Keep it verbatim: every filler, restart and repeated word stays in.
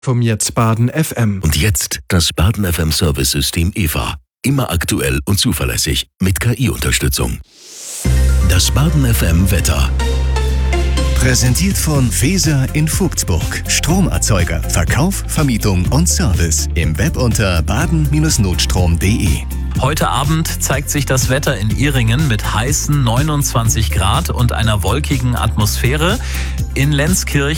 Vom Jetzt Baden F M. Und jetzt das Baden F M Service-System E V A. Immer aktuell und zuverlässig mit K I-Unterstützung. Das Baden F M Wetter. Präsentiert von Feser in Vogtsburg. Stromerzeuger, Verkauf, Vermietung und Service. Im Web unter baden Notstrom punkt de. Heute Abend zeigt sich das Wetter in Ihringen mit heißen neunundzwanzig Grad und einer wolkigen Atmosphäre. In Lenzkirch